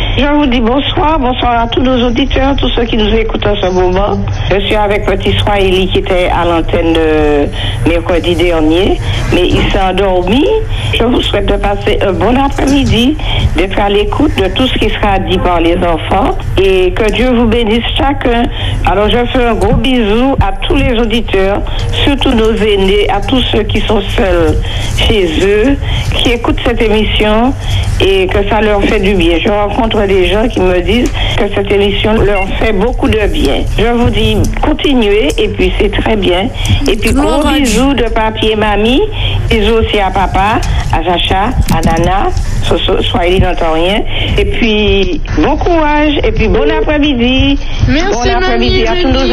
Je vous dis bonsoir à tous nos auditeurs, tous ceux qui nous écoutent en ce moment. Je suis avec Petit Swahili qui était à l'antenne de mercredi dernier, mais il s'est endormi. Je vous souhaite de passer un bon après-midi, d'être à l'écoute de tout ce qui sera dit par les enfants et que Dieu vous bénisse chacun. Alors je fais un gros bisou à tous les auditeurs, surtout nos aînés, à tous ceux qui sont seuls chez eux, qui écoutent cette émission et que ça leur fait du bien. Je rencontre des gens qui me disent que cette émission leur fait beaucoup de bien. Je vous dis continuez et puis c'est très bien. Et puis gros bisous de papier mamie, bisous aussi à papa, à Jacha, à Nana, Swahili n'entend rien. Et puis bon courage et puis bon après-midi. Merci, bon après-midi à tous nos